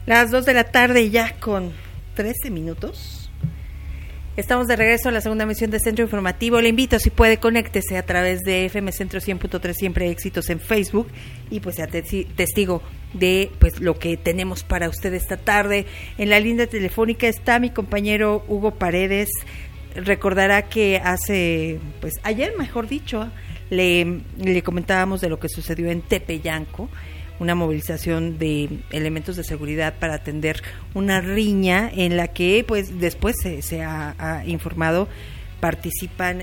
Las 2 de la tarde ya con 13 minutos. Estamos de regreso a la segunda emisión de Centro Informativo. Le invito, si puede, conéctese a través de FM Centro 100.3, siempre éxitos en Facebook, y pues sea testigo de pues lo que tenemos para usted esta tarde. En la línea telefónica está mi compañero Hugo Paredes. Recordará que ayer, mejor dicho, le comentábamos de lo que sucedió en Tepeyanco, una movilización de elementos de seguridad para atender una riña en la que pues después se ha informado participan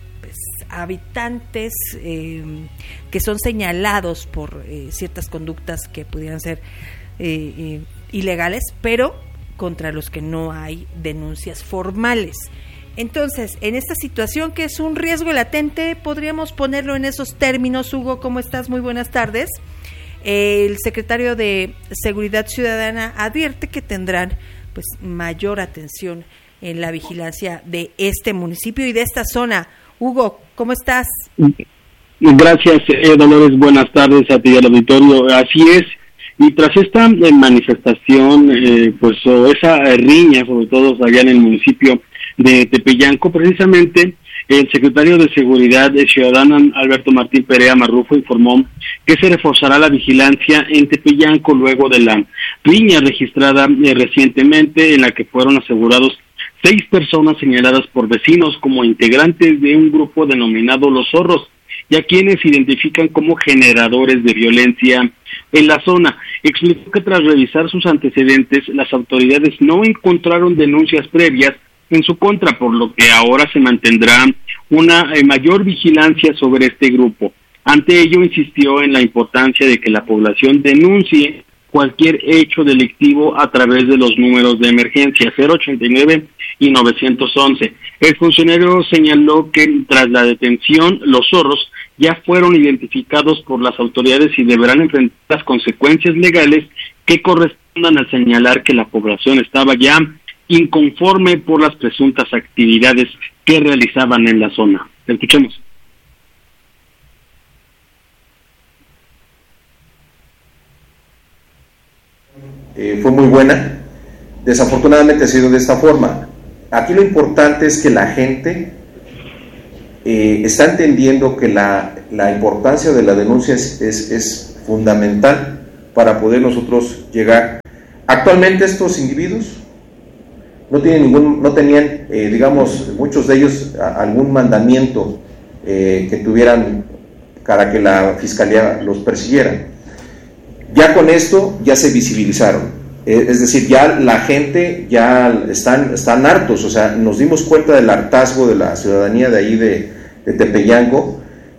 habitantes que son señalados por ciertas conductas que pudieran ser ilegales, pero contra los que no hay denuncias formales. Entonces, en esta situación que es un riesgo latente, podríamos ponerlo en esos términos. Hugo, ¿cómo estás? Muy buenas tardes. El secretario de Seguridad Ciudadana advierte que tendrán pues mayor atención en la vigilancia de este municipio y de esta zona. Hugo, ¿cómo estás? Gracias, Dolores. Buenas tardes a ti y al auditorio. Así es. Y tras esta manifestación, o esa riña, sobre todo allá en el municipio de Tepeyanco, precisamente el secretario de Seguridad Ciudadana, Alberto Martín Perea Marrufo, informó que se reforzará la vigilancia en Tepeyanco luego de la riña registrada recientemente, en la que fueron asegurados 6 personas señaladas por vecinos como integrantes de un grupo denominado Los Zorros, y a quienes identifican como generadores de violencia en la zona. Explicó que tras revisar sus antecedentes, las autoridades no encontraron denuncias previas en su contra, por lo que ahora se mantendrá una mayor vigilancia sobre este grupo. Ante ello, insistió en la importancia de que la población denuncie cualquier hecho delictivo a través de los números de emergencia 089 y 911. El funcionario señaló que tras la detención, los zorros ya fueron identificados por las autoridades y deberán enfrentar las consecuencias legales que correspondan al señalar que la población estaba ya inconforme por las presuntas actividades que realizaban en la zona. Escuchemos. Fue muy buena. Desafortunadamente ha sido de esta forma. Aquí lo importante es que la gente está entendiendo que la importancia de la denuncia es fundamental para poder nosotros llegar. Actualmente estos individuos no tenían, muchos de ellos algún mandamiento que tuvieran para que la fiscalía los persiguiera. Ya con esto ya se visibilizaron, es decir, ya la gente ya están hartos, o sea, nos dimos cuenta del hartazgo de la ciudadanía de ahí de Tepeyanco.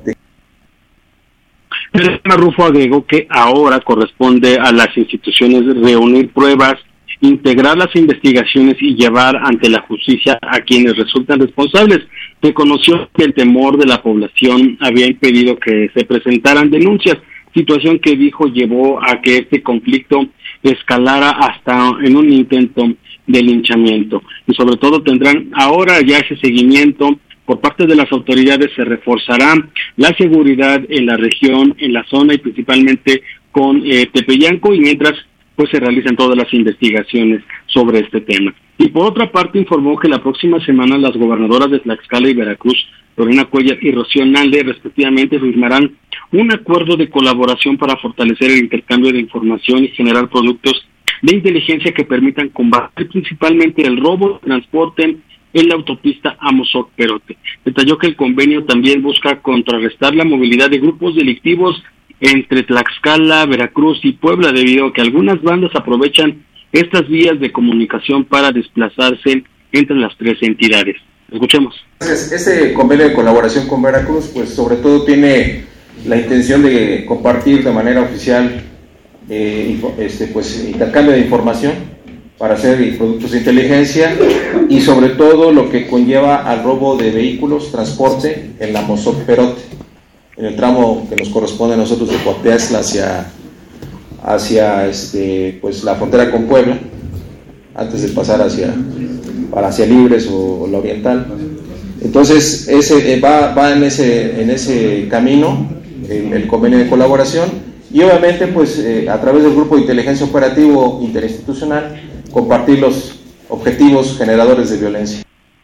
El Marrufo agregó que ahora corresponde a las instituciones reunir pruebas, integrar las investigaciones y llevar ante la justicia a quienes resultan responsables. Reconoció que el temor de la población había impedido que se presentaran denuncias, situación que dijo llevó a que este conflicto escalara hasta en un intento de linchamiento. Y sobre todo tendrán ahora ya ese seguimiento por parte de las autoridades. Se reforzará la seguridad en la región, en la zona y principalmente con Tepeyanco, y mientras pues se realizan todas las investigaciones sobre este tema. Y por otra parte informó que la próxima semana las gobernadoras de Tlaxcala y Veracruz, Lorena Cuellar y Rocío Nalde, respectivamente, firmarán un acuerdo de colaboración para fortalecer el intercambio de información y generar productos de inteligencia que permitan combatir principalmente el robo de transporte en la autopista Amozoc-Perote. Detalló que el convenio también busca contrarrestar la movilidad de grupos delictivos entre Tlaxcala, Veracruz y Puebla, debido a que algunas bandas aprovechan estas vías de comunicación para desplazarse entre las 3 entidades. Escuchemos. Este convenio de colaboración con Veracruz, pues sobre todo tiene la intención de compartir de manera oficial intercambio de información para hacer productos de inteligencia y sobre todo lo que conlleva al robo de vehículos, transporte en la Amozoc-Perote, en el tramo que nos corresponde a nosotros de Coateazla hacia la frontera con Puebla, antes de pasar hacia Libres o la Oriental. Entonces ese va en ese camino el convenio de colaboración, y obviamente pues a través del grupo de inteligencia operativo interinstitucional compartir los objetivos generadores de violencia.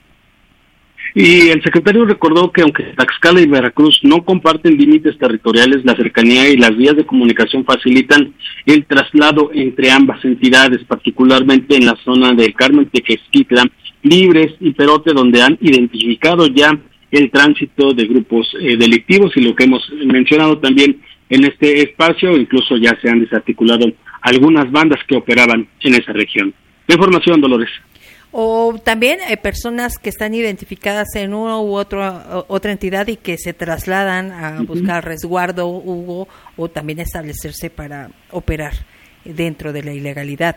Y el secretario recordó que aunque Tlaxcala y Veracruz no comparten límites territoriales, la cercanía y las vías de comunicación facilitan el traslado entre ambas entidades, particularmente en la zona de Carmen Tequesquitla, Libres y Perote, donde han identificado ya el tránsito de grupos delictivos, y lo que hemos mencionado también en este espacio, incluso ya se han desarticulado algunas bandas que operaban en esa región. La información, Dolores. O también hay personas que están identificadas en una u otra entidad y que se trasladan a buscar resguardo, Hugo, o también establecerse para operar dentro de la ilegalidad.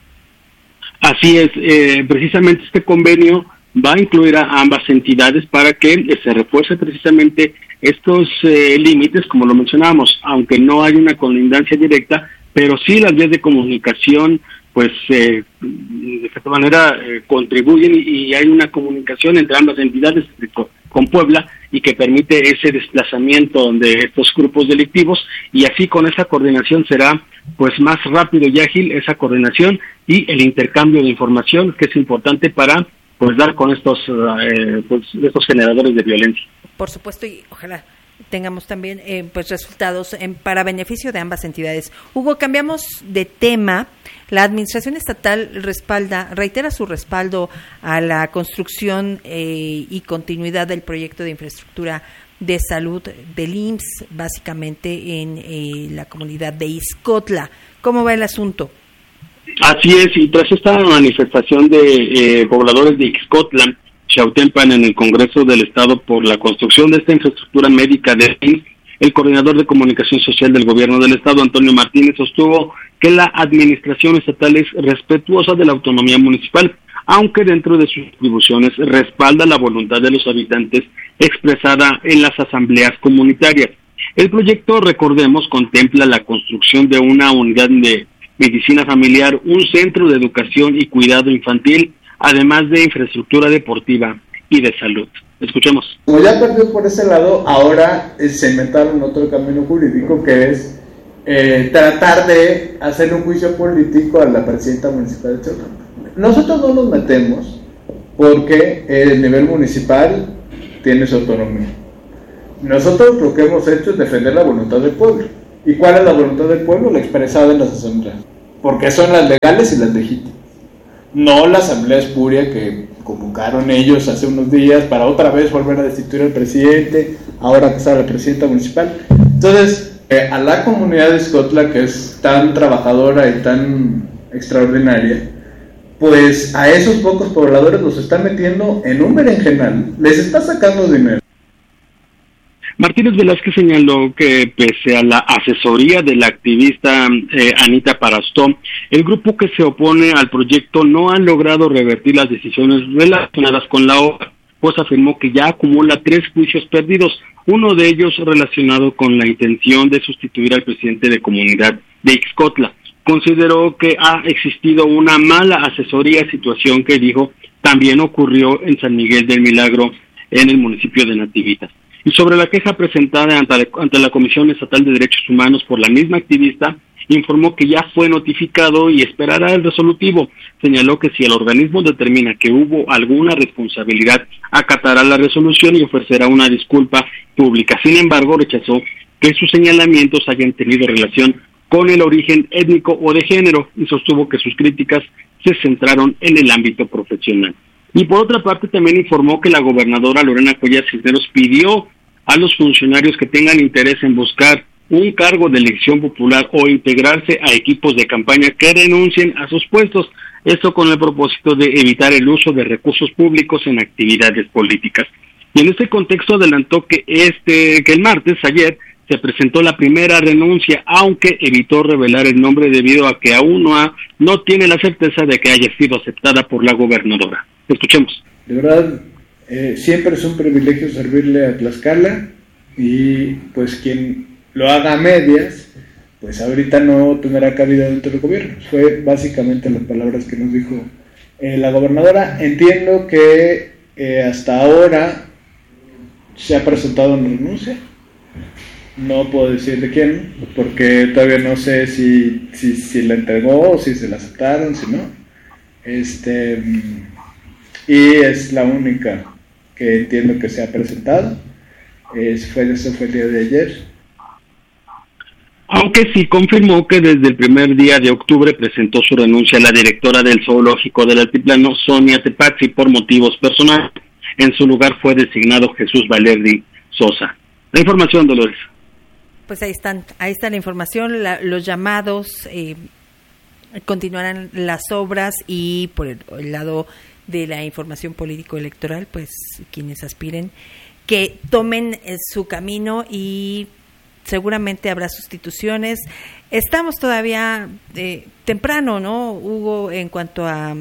Así es, precisamente este convenio va a incluir a ambas entidades para que se refuerce precisamente estos límites, como lo mencionábamos, aunque no hay una colindancia directa, pero sí las vías de comunicación pues de cierta manera contribuyen y hay una comunicación entre ambas entidades con Puebla y que permite ese desplazamiento de estos grupos delictivos, y así con esa coordinación será pues más rápido y ágil esa coordinación y el intercambio de información, que es importante para pues dar con estos generadores de violencia. Por supuesto, y ojalá tengamos también pues resultados para beneficio de ambas entidades. Hugo, cambiamos de tema. La Administración Estatal reitera su respaldo a la construcción y continuidad del proyecto de infraestructura de salud del IMSS, básicamente en la comunidad de Ixcotla. ¿Cómo va el asunto? Así es, y tras esta manifestación de pobladores de Ixcotla, Chautempan, en el Congreso del Estado por la construcción de esta infraestructura médica de IMSS, el coordinador de comunicación social del gobierno del Estado, Antonio Martínez, sostuvo que la administración estatal es respetuosa de la autonomía municipal, aunque dentro de sus atribuciones respalda la voluntad de los habitantes expresada en las asambleas comunitarias. El proyecto, recordemos, contempla la construcción de una unidad de medicina familiar, un centro de educación y cuidado infantil, además de infraestructura deportiva y de salud. Escuchemos. Como ya perdió por ese lado, ahora se inventaron otro camino jurídico, que es tratar de hacer un juicio político a la presidenta municipal de Chautempan. Nosotros no nos metemos porque el nivel municipal tiene su autonomía. Nosotros lo que hemos hecho es defender la voluntad del pueblo. ¿Y cuál es la voluntad del pueblo? La expresada en las asambleas, porque son las legales y las legítimas, no la asamblea espuria que convocaron ellos hace unos días para otra vez volver a destituir al presidente, ahora que está la presidenta municipal. Entonces, a la comunidad de Ixcotla, que es tan trabajadora y tan extraordinaria, pues a esos pocos pobladores los están metiendo en un berenjenal, les está sacando dinero. Martínez Velázquez señaló que pese a la asesoría de la activista Anita Parastó, el grupo que se opone al proyecto no han logrado revertir las decisiones relacionadas con la obra, pues afirmó que ya acumula 3 juicios perdidos, uno de ellos relacionado con la intención de sustituir al presidente de comunidad de Ixcotla. Consideró que ha existido una mala asesoría, situación que dijo también ocurrió en San Miguel del Milagro, en el municipio de Nativitas. Y sobre la queja presentada ante la Comisión Estatal de Derechos Humanos por la misma activista, informó que ya fue notificado y esperará el resolutivo. Señaló que si el organismo determina que hubo alguna responsabilidad, acatará la resolución y ofrecerá una disculpa pública. Sin embargo, rechazó que sus señalamientos hayan tenido relación con el origen étnico o de género y sostuvo que sus críticas se centraron en el ámbito profesional. Y por otra parte también informó que la gobernadora Lorena Cuellar Cisneros pidió a los funcionarios que tengan interés en buscar un cargo de elección popular o integrarse a equipos de campaña que renuncien a sus puestos, esto con el propósito de evitar el uso de recursos públicos en actividades políticas. Y en este contexto adelantó que el martes, ayer, se presentó la primera renuncia, aunque evitó revelar el nombre debido a que aún no tiene la certeza de que haya sido aceptada por la gobernadora. Escuchemos. De verdad, siempre es un privilegio servirle a Tlaxcala y pues quien lo haga a medias, pues ahorita no tendrá cabida dentro del gobierno. Fue básicamente las palabras que nos dijo la gobernadora. Entiendo que hasta ahora se ha presentado una renuncia. No puedo decir de quién, porque todavía no sé si la entregó o si se la aceptaron, si no. Y es la única que entiendo que se ha presentado. Eso fue el día de ayer. Aunque sí confirmó que desde el primer día de octubre presentó su renuncia a la directora del Zoológico del Altiplano, Sonia Tepazzi, por motivos personales. En su lugar fue designado Jesús Valerdi Sosa. La información, Dolores. Pues ahí está la información, los llamados, continuarán las obras, y por el lado de la información político-electoral, pues quienes aspiren que tomen su camino, y seguramente habrá sustituciones. Estamos todavía temprano, ¿no, Hugo, en cuanto a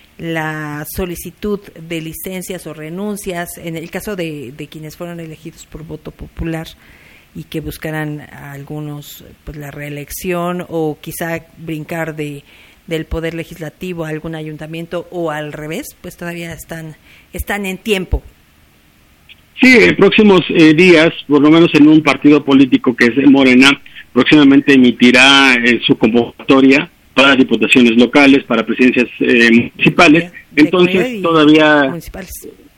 la solicitud de licencias o renuncias, en el caso de quienes fueron elegidos por voto popular y que buscarán a algunos pues la reelección, o quizá brincar del poder legislativo a algún ayuntamiento, o al revés, pues todavía están en tiempo. Sí, en próximos días, por lo menos en un partido político que es Morena, próximamente emitirá su convocatoria para diputaciones locales, para presidencias municipales. Entonces todavía municipales.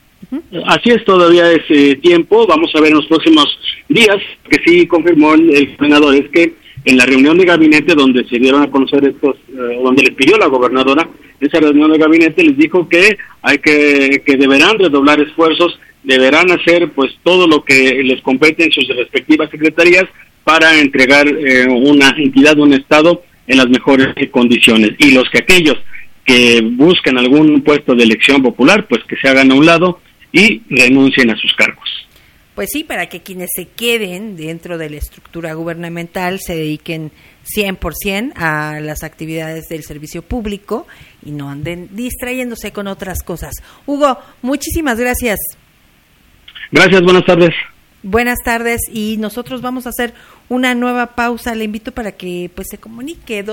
Así es, todavía es tiempo. Vamos a ver en los próximos días. Que sí confirmó el gobernador es que en la reunión de gabinete donde se dieron a conocer estos, donde les pidió la gobernadora, esa reunión de gabinete les dijo que que deberán redoblar esfuerzos, deberán hacer pues todo lo que les compete en sus respectivas secretarías para entregar una entidad, un estado en las mejores condiciones, y aquellos que buscan algún puesto de elección popular, pues que se hagan a un lado y renuncien a sus cargos. Pues sí, para que quienes se queden dentro de la estructura gubernamental se dediquen 100% a las actividades del servicio público y no anden distrayéndose con otras cosas. Hugo, muchísimas gracias. Gracias, buenas tardes. Buenas tardes, y nosotros vamos a hacer una nueva pausa. Le invito para que pues se comunique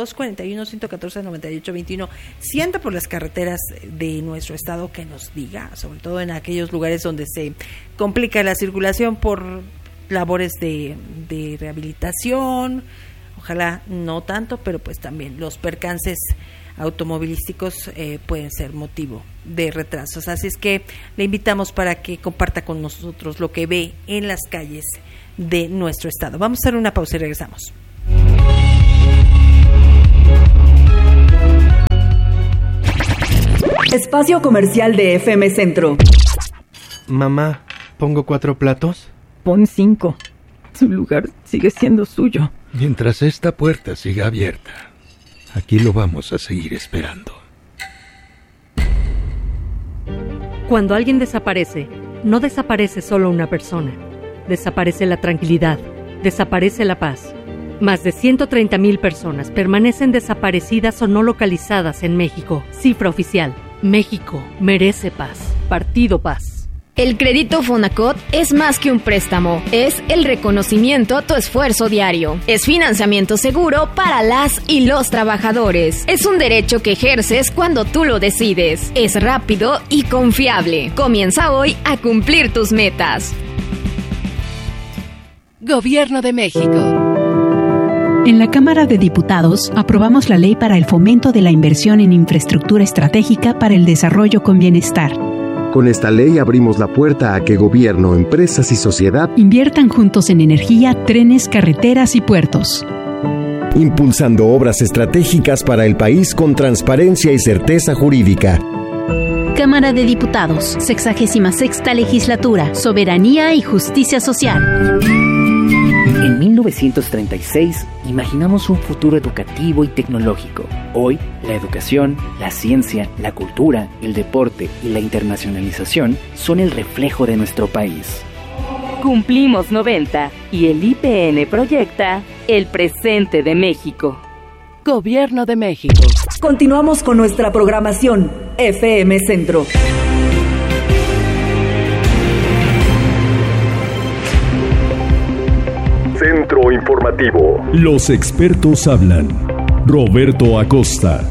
241-114-9821. Si anda por las carreteras de nuestro estado, que nos diga, sobre todo en aquellos lugares donde se complica la circulación por labores de rehabilitación. Ojalá no tanto, pero pues también los percances automovilísticos pueden ser motivo de retrasos. Así es que le invitamos para que comparta con nosotros lo que ve en las calles de nuestro estado. Vamos a hacer una pausa y regresamos. Espacio comercial de FM Centro. Mamá, ¿pongo 4 platos? Pon 5. Su lugar sigue siendo suyo. Mientras esta puerta siga abierta, aquí lo vamos a seguir esperando. Cuando alguien desaparece, no desaparece solo una persona. Desaparece la tranquilidad, desaparece la paz. Más de 130,000 personas permanecen desaparecidas o no localizadas en México. Cifra oficial. México merece paz. Partido Paz. El crédito Fonacot es más que un préstamo, es el reconocimiento a tu esfuerzo diario. Es financiamiento seguro para las y los trabajadores. Es un derecho que ejerces cuando tú lo decides. Es rápido y confiable. Comienza hoy a cumplir tus metas. Gobierno de México. En la Cámara de Diputados aprobamos la Ley para el Fomento de la Inversión en Infraestructura Estratégica para el Desarrollo con Bienestar. Con esta ley abrimos la puerta a que gobierno, empresas y sociedad inviertan juntos en energía, trenes, carreteras y puertos, impulsando obras estratégicas para el país con transparencia y certeza jurídica. Cámara de Diputados, 66ª Legislatura, Soberanía y Justicia Social. En 1936 imaginamos un futuro educativo y tecnológico. Hoy, la educación, la ciencia, la cultura, el deporte y la internacionalización son el reflejo de nuestro país. Cumplimos 90 y el IPN proyecta el presente de México. Gobierno de México. Continuamos con nuestra programación FM Centro. Centro Informativo. Los expertos hablan. Roberto Acosta.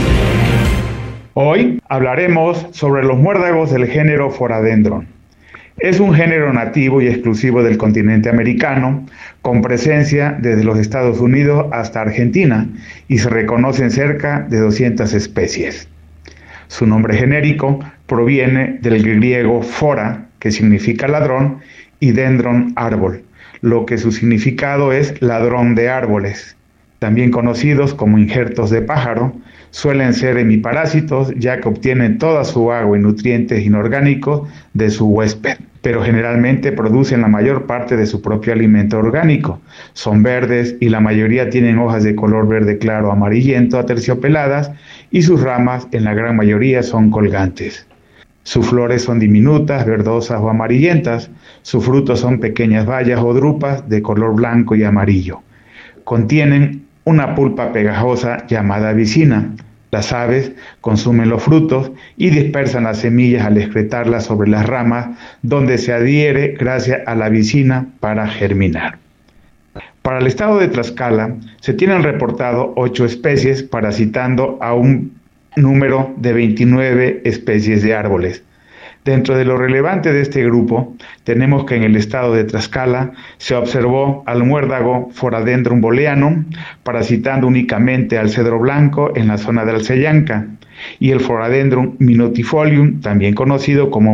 Hoy hablaremos sobre los muérdagos del género Phoradendron. Es un género nativo y exclusivo del continente americano, con presencia desde los Estados Unidos hasta Argentina, y se reconocen cerca de 200 especies. Su nombre genérico proviene del griego phora, que significa ladrón, y dendron, árbol, lo que su significado es ladrón de árboles. También conocidos como injertos de pájaro, suelen ser hemiparásitos, ya que obtienen toda su agua y nutrientes inorgánicos de su huésped, pero generalmente producen la mayor parte de su propio alimento orgánico. Son verdes y la mayoría tienen hojas de color verde claro amarillento aterciopeladas, y sus ramas en la gran mayoría son colgantes. Sus flores son diminutas, verdosas o amarillentas. Sus frutos son pequeñas bayas o drupas de color blanco y amarillo. Contienen una pulpa pegajosa llamada vicina. Las aves consumen los frutos y dispersan las semillas al excretarlas sobre las ramas, donde se adhiere gracias a la vicina para germinar. Para el estado de Tlaxcala se tienen reportado 8 especies, parasitando a un número de 29 especies de árboles. Dentro de lo relevante de este grupo, tenemos que en el estado de Tlaxcala se observó al muérdago Phoradendron booleanum, parasitando únicamente al cedro blanco en la zona de Alcellanca, y el Phoradendron minotifolium, también conocido como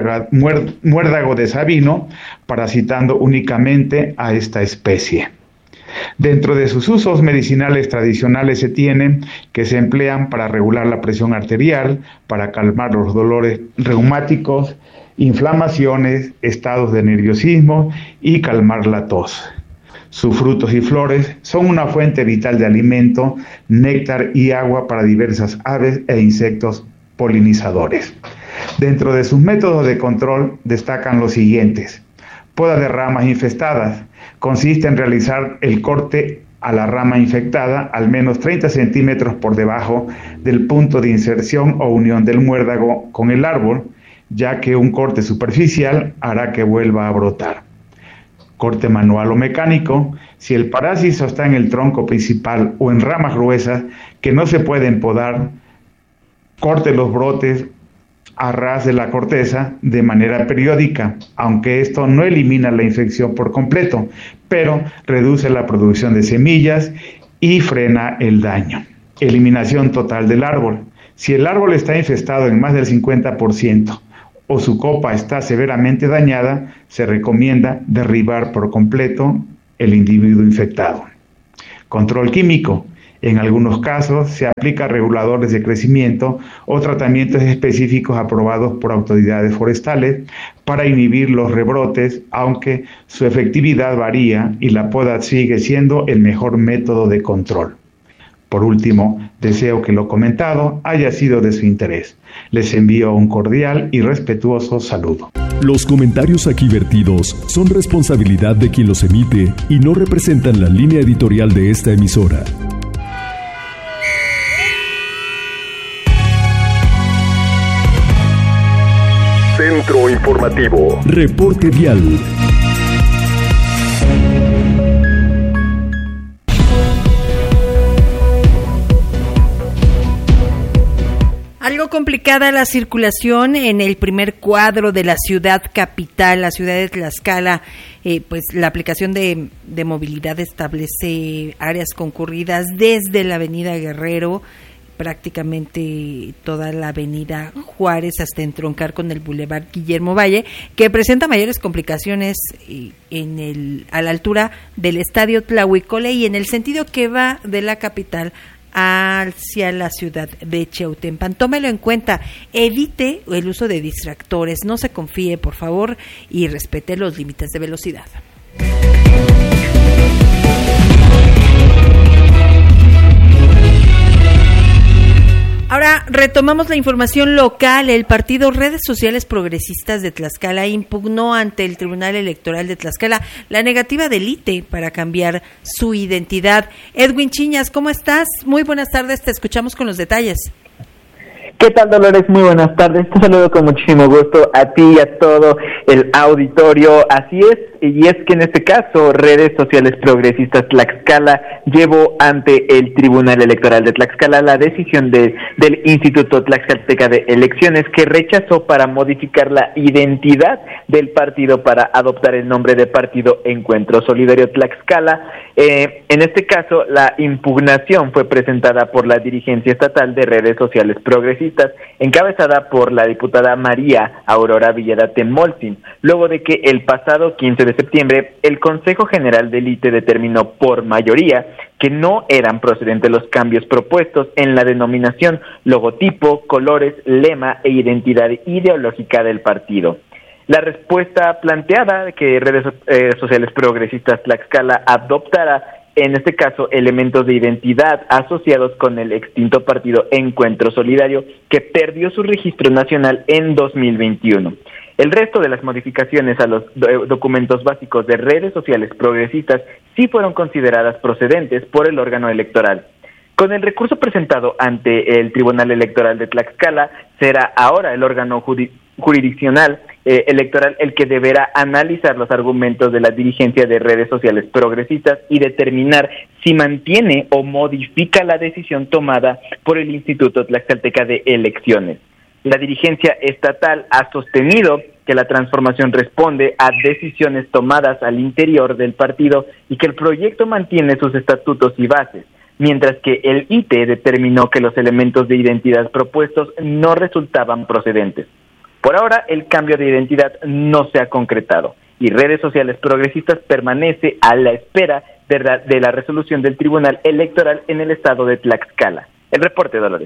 muérdago de Sabino, parasitando únicamente a esta especie. Dentro de sus usos medicinales tradicionales se tienen que se emplean para regular la presión arterial, para calmar los dolores reumáticos, inflamaciones, estados de nerviosismo y calmar la tos. Sus frutos y flores son una fuente vital de alimento, néctar y agua para diversas aves e insectos polinizadores. Dentro de sus métodos de control destacan los siguientes: poda de ramas infestadas. Consiste en realizar el corte a la rama infectada al menos 30 centímetros por debajo del punto de inserción o unión del muérdago con el árbol, ya que un corte superficial hará que vuelva a brotar. Corte manual o mecánico. Si el parásito está en el tronco principal o en ramas gruesas que no se pueden podar, corte los brotes a ras de la corteza de manera periódica, aunque esto no elimina la infección por completo, pero reduce la producción de semillas y frena el daño. Eliminación total del árbol. Si el árbol está infestado en más del 50% o su copa está severamente dañada, se recomienda derribar por completo el individuo infectado. Control químico. En algunos casos se aplica reguladores de crecimiento o tratamientos específicos aprobados por autoridades forestales para inhibir los rebrotes, aunque su efectividad varía y la poda sigue siendo el mejor método de control. Por último, deseo que lo comentado haya sido de su interés. Les envío un cordial y respetuoso saludo. Los comentarios aquí vertidos son responsabilidad de quien los emite y no representan la línea editorial de esta emisora. Centro Informativo. Reporte Vial. Algo complicada la circulación en el primer cuadro de la ciudad capital, la ciudad de Tlaxcala. Pues la aplicación de movilidad establece áreas concurridas desde la avenida Guerrero, prácticamente toda la avenida Juárez hasta entroncar con el Boulevard Guillermo Valle, que presenta mayores complicaciones a la altura del Estadio Tlahuicole y en el sentido que va de la capital hacia la ciudad de Chiautempan. Tómelo en cuenta, evite el uso de distractores, no se confíe, por favor, y respete los límites de velocidad. Ahora retomamos la información local. El partido Redes Sociales Progresistas de Tlaxcala impugnó ante el Tribunal Electoral de Tlaxcala la negativa del ITE para cambiar su identidad. Edwin Chiñas, ¿cómo estás? Muy buenas tardes, te escuchamos con los detalles. ¿Qué tal, Dolores? Muy buenas tardes. Te saludo con muchísimo gusto a ti y a todo el auditorio. Así es, y es que en este caso, Redes Sociales Progresistas Tlaxcala llevó ante el Tribunal Electoral de Tlaxcala la decisión del Instituto Tlaxcalteca de Elecciones, que rechazó para modificar la identidad del partido para adoptar el nombre de Partido Encuentro Solidario Tlaxcala. En este caso, la impugnación fue presentada por la dirigencia estatal de Redes Sociales Progresistas, encabezada por la diputada María Aurora Villeda Temolsin, luego de que el pasado 15 de septiembre el Consejo General del ITE determinó por mayoría que no eran procedentes los cambios propuestos en la denominación, logotipo, colores, lema e identidad ideológica del partido. La respuesta planteada de que Redes Sociales Progresistas Tlaxcala adoptará, en este caso, elementos de identidad asociados con el extinto partido Encuentro Solidario, que perdió su registro nacional en 2021. El resto de las modificaciones a los documentos básicos de Redes Sociales Progresistas sí fueron consideradas procedentes por el órgano electoral. Con el recurso presentado ante el Tribunal Electoral de Tlaxcala, será ahora el órgano jurisdiccional electoral el que deberá analizar los argumentos de la dirigencia de Redes Sociales Progresistas y determinar si mantiene o modifica la decisión tomada por el Instituto Tlaxcalteca de Elecciones. La dirigencia estatal ha sostenido que la transformación responde a decisiones tomadas al interior del partido y que el proyecto mantiene sus estatutos y bases, mientras que el ITE determinó que los elementos de identidad propuestos no resultaban procedentes. Por ahora, el cambio de identidad no se ha concretado y Redes Sociales Progresistas permanece a la espera de la resolución del Tribunal Electoral en el estado de Tlaxcala. El reporte, Dolores.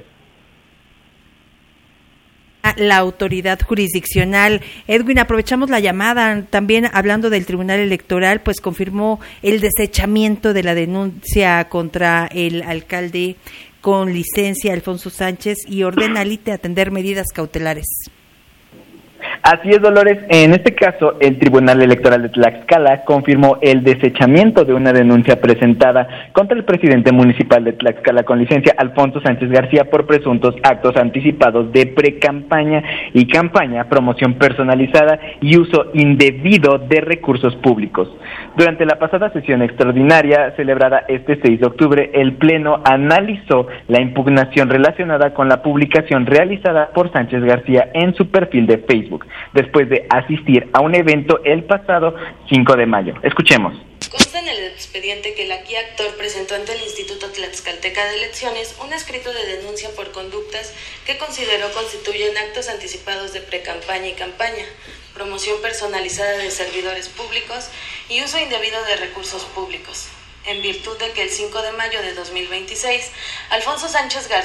La autoridad jurisdiccional. Edwin, aprovechamos la llamada, también hablando del Tribunal Electoral, pues confirmó el desechamiento de la denuncia contra el alcalde con licencia, Alfonso Sánchez, y ordena al ITE atender medidas cautelares. Así es, Dolores. En este caso, el Tribunal Electoral de Tlaxcala confirmó el desechamiento de una denuncia presentada contra el presidente municipal de Tlaxcala con licencia, Alfonso Sánchez García, por presuntos actos anticipados de precampaña y campaña, promoción personalizada y uso indebido de recursos públicos. Durante la pasada sesión extraordinaria, celebrada este 6 de octubre, el Pleno analizó la impugnación relacionada con la publicación realizada por Sánchez García en su perfil de Facebook, después de asistir a un evento el pasado 5 de mayo. Escuchemos. Consta en el expediente que el aquí actor presentó ante el Instituto Tlaxcalteca de Elecciones un escrito de denuncia por conductas que consideró constituyen actos anticipados de precampaña y campaña, promoción personalizada de servidores públicos y uso indebido de recursos públicos, en virtud de que el 5 de mayo de 2026, Alfonso Sánchez García